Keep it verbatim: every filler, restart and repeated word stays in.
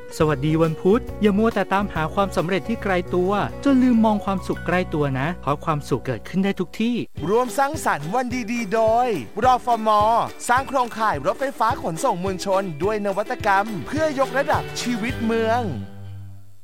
สวัสดีวันพุธอย่ามัวแต่ตามหาความสำเร็จที่ไกลตัวจนลืมมองความสุขใกล้ตัวนะเพราะความสุขเกิดขึ้นได้ทุกที่รวมสร้างสรรค์วันดีๆโดยรฟม.สร้างโครงข่ายรถไฟฟ้าขนส่งมวลชนด้วยนวัตกรรมเพื่อยกระดับชีวิตเมือง